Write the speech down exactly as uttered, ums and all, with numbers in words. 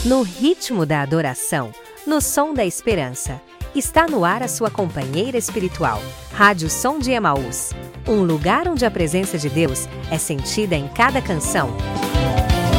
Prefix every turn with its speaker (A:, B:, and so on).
A: No ritmo da adoração, no som da esperança, está no ar a sua companheira espiritual, Rádio Som de Emaús. Um lugar onde a presença de Deus é sentida em cada canção,